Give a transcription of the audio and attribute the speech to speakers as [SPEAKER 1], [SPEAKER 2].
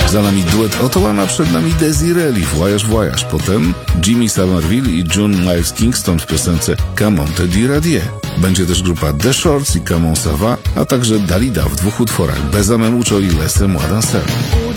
[SPEAKER 1] Za nami duet Otołana, przed nami Desiree, Voyage Voyage. Potem Jimmy Somerville i June Miles Kingston w piosence Come on te dire adieu. Będzie też grupa The Shorts i Come on ça va, a także Dalida w dwóch utworach Besame mucho i Laissez-moi danser.